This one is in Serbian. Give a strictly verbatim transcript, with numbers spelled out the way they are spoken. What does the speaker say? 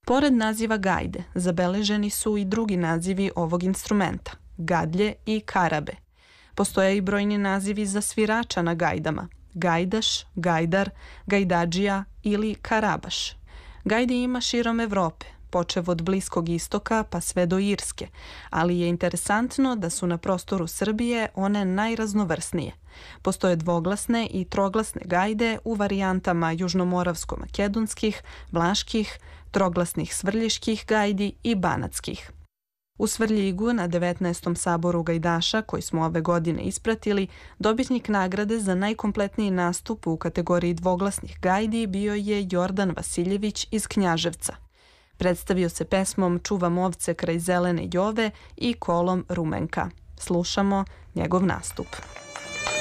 Pored naziva gajde, zabeleženi su i drugi nazivi ovog instrumenta, gadlje i karabe. Postoje i brojni nazivi za svirača na gajdama, gajdaš, gajdar, gajdadžija ili karabaš. Gajde ima širom Evrope, počev od Bliskog istoka pa sve do Irske, ali je interesantno da su na prostoru Srbije one najraznovrsnije. Postoje dvoglasne i troglasne gajde u varijantama južnomoravsko-makedonskih, vlaških, troglasnih svrljiških gajdi i banatskih. U Svrljigu na devetnaestom saboru gajdaša, koji smo ove godine ispratili, dobitnik nagrade za najkompletniji nastup u kategoriji dvoglasnih gajdi bio je Jordan Vasiljević iz Knjaževca. Predstavio se pesmom Čuvam ovce kraj zelene jove i kolom Rumenka. Slušamo njegov nastup.